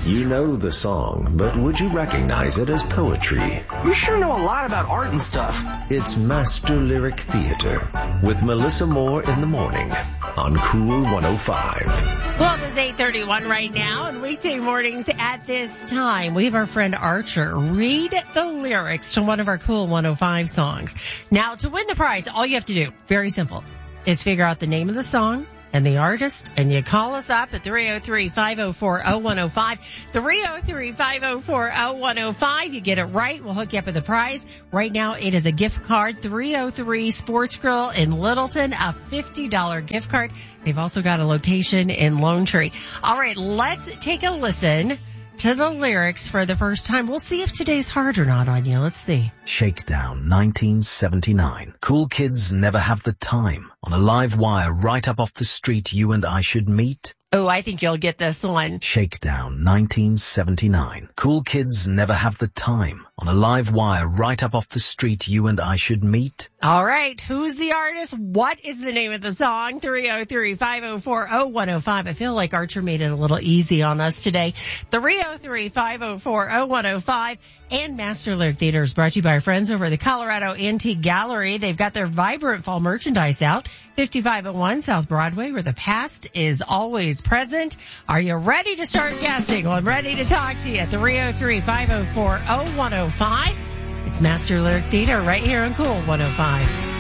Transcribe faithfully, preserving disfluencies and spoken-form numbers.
You know the song, but would you recognize it as poetry? You sure know a lot about art and stuff. It's Master Lyric Theater with Melissa Moore in the morning on Cool one oh five. Well, it is eight thirty-one right now, and weekday mornings at this time, we have our friend Archer read the lyrics to one of our Cool one oh five songs. Now, to win the prize, all you have to do, very simple, is figure out the name of the song and the artist, and you call us up at three oh three, five oh four, oh one oh five, three oh three, five oh four, oh one oh five. You get it right, we'll hook you up with a prize. Right now, it is a gift card, three oh three Sports Grill in Littleton, a fifty dollars gift card. They've also got a location in Lone Tree. All right, let's take a listen to the lyrics for the first time. We'll see if today's hard or not on you. Let's see. Shakedown nineteen seventy-nine. Cool kids never have the time. On a live wire right up off the street, you and I should meet. Oh, I think you'll get this one. Shakedown nineteen seventy-nine. Cool kids never have the time. On a live wire right up off the street, you and I should meet. All right. Who's the artist? What is the name of the song? three oh three, five oh four, oh one oh five. I feel like Archer made it a little easy on us today. three oh three, five oh four, oh one oh five. And Master Lyric Theater is brought to you by our friends over at the Colorado Antique Gallery. They've got their vibrant fall merchandise out. fifty-five oh one South Broadway, where the past is always present. Are you ready to start guessing? Well, I'm ready to talk to you. three oh three, five oh four, oh one oh five. It's Master Lyric Theater right here on Cool one oh five.